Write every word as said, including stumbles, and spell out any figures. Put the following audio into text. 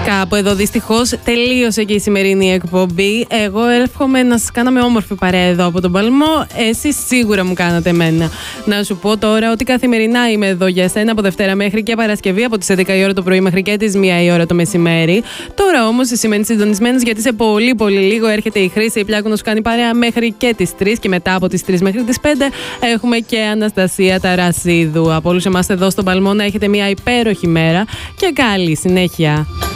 Κάπου εδώ δυστυχώς τελείωσε και η σημερινή εκπομπή. Εγώ εύχομαι να σας κάναμε όμορφη παρέα εδώ από τον Παλμό. Εσείς σίγουρα μου κάνατε εμένα. Να σου πω τώρα ότι καθημερινά είμαι εδώ για σένα από Δευτέρα μέχρι και Παρασκευή, από τις έντεκα η ώρα το πρωί μέχρι και τις μία η ώρα το μεσημέρι. Τώρα όμως σημαίνει συντονισμένος, γιατί σε πολύ πολύ λίγο έρχεται η Χρύσα η Πλιάκου να σου κάνει παρέα μέχρι και τις τρεις, και μετά από τις τρεις μέχρι τις πέντε έχουμε και Αναστασία Ταρασίδου. Από όλους εμάς εδώ στον Παλμό να έχετε μια υπέροχη μέρα και καλή συνέχεια.